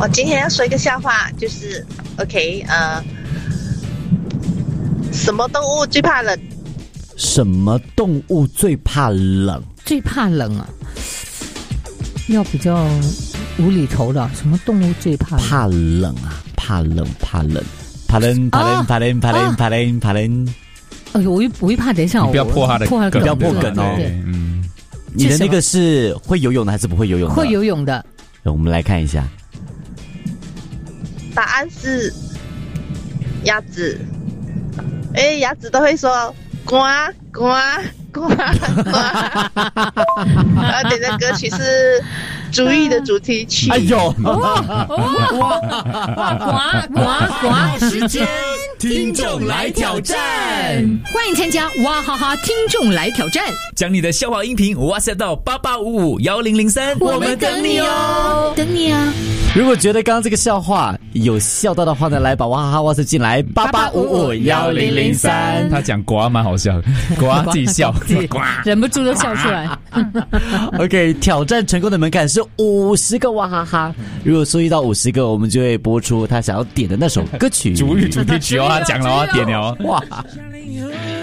我今天要说一个笑话，就是OK，什么动物最怕冷？ 什么动物最怕冷？ 最怕冷啊？要比较无厘头的，什么动物最怕冷？ 怕冷啊！怕冷，怕冷，怕冷，怕冷，怕冷，怕冷，怕冷，怕冷。 哎呦，我会怕，等一下， 你不要破他的梗， 不要破梗哦。你的那个是会游泳的还是不会游泳的？ 会游泳的。 我们来看一下，答案是鸭子。鸭子都会说呱呱呱呱。然后点的歌曲是《主义》的主题曲。 哎呦， 哇，呱呱时间， 听众来挑战， 欢迎参加哇哈哈听众来挑战， 将你的笑话音频 WhatsApp 到88551003， 我们等你哦，等你啊！ 如果觉得刚刚这个笑话有笑到的话呢，来把哇哈哈 WhatsApp 进来88551003。 他讲呱蛮好笑，呱自己笑， 忍不住都笑出来。 OK， 挑战成功的门槛是50个哇哈哈，如果收集到50个，我们就会播出他想要点的那首歌曲。 主语主题曲哦，他讲了哦，点了哦，哇。